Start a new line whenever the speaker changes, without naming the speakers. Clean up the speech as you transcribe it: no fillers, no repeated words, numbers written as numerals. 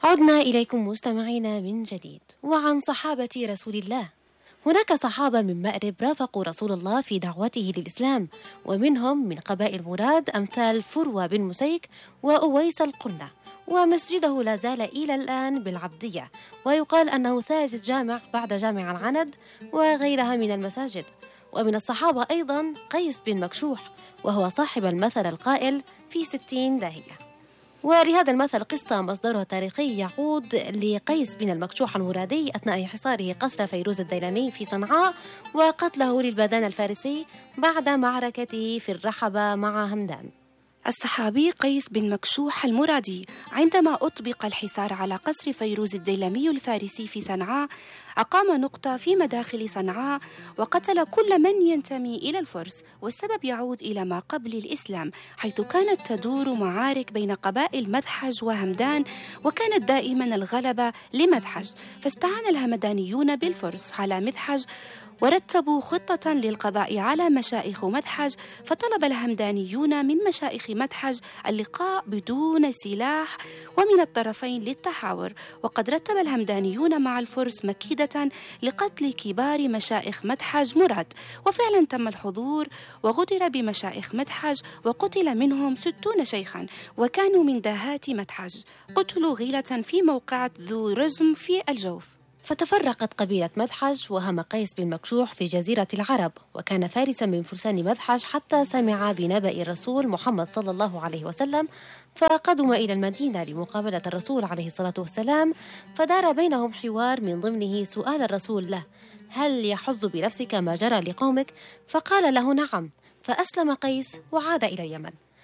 عدنا إليكم مستمعين من جديد. وعن صحابة رسول الله، هناك صحابة من مأرب رافقوا رسول الله في دعوته للإسلام، ومنهم من قبائل مراد أمثال فروة بن مسيك وأويس القنة، ومسجده لا زال إلى الآن بالعبدية، ويقال أنه ثالث جامع بعد جامع العند وغيرها من المساجد. ومن الصحابة أيضا قيس بن مكشوح، وهو صاحب المثل القائل في 60 داهية. ولهذا المثل قصة مصدرها تاريخي يعود لقيس بن المكشوح المرادي أثناء حصاره قصر فيروز الديلمي في صنعاء، وقتله للبدان الفارسي بعد معركته في الرحبة مع همدان.
الصحابي قيس بن مكشوح المرادي عندما أطبق الحصار على قصر فيروز الديلمي الفارسي في صنعاء أقام نقطة في مداخل صنعاء وقتل كل من ينتمي إلى الفرس، والسبب يعود إلى ما قبل الإسلام، حيث كانت تدور معارك بين قبائل مدحج وهمدان، وكانت دائما الغلبة لمدحج، فاستعان الهمدانيون بالفرس على مدحج ورتبوا خطة للقضاء على مشائخ مدحج، فطلب الهمدانيون من مشائخ مدحج اللقاء بدون سلاح ومن الطرفين للتحاور، وقد رتب الهمدانيون مع الفرس مكيدة لقتل كبار مشائخ مدحج مراد، وفعلا تم الحضور وغدر بمشائخ مدحج وقتل منهم 60 شيخا، وكانوا من داهات مدحج، قتلوا غيلة في موقعة ذو رزم في الجوف.
فتفرقت قبيلة مدحج، وهم قيس بن مكشوح في جزيرة العرب، وكان فارسا من فرسان مدحج حتى سمع بنبأ الرسول محمد صلى الله عليه وسلم، فقدم إلى المدينة لمقابلة الرسول عليه الصلاة والسلام، فدار بينهم حوار من ضمنه سؤال الرسول له: هل يحظ بنفسك ما جرى لقومك؟ فقال له: نعم. فأسلم قيس وعاد إلى اليمن.